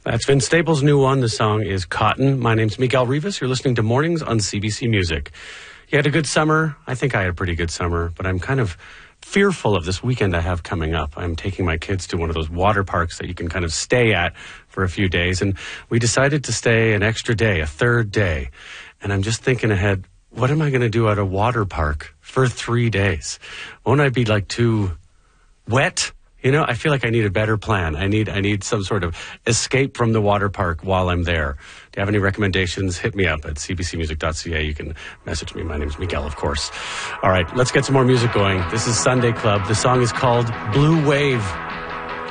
That's Vince Staples' new one. The song is Cotton. My name's Miguel Rivas. You're listening to Mornings on CBC Music. You had a good summer. I think I had a pretty good summer, but I'm kind of fearful of this weekend I have coming up. I'm taking my kids to one of those water parks that you can kind of stay at for a few days, and we decided to stay an extra day, a third day. And I'm just thinking ahead, what am I going to do at a water park for 3 days? Won't I be like too wet? You know, I feel like I need a better plan. I need some sort of escape from the water park while I'm there. Do you have any recommendations? Hit me up at cbcmusic.ca. You can message me. My name's Miguel, of course. All right, let's get some more music going. This is Sunday Club. The song is called Blue Wave.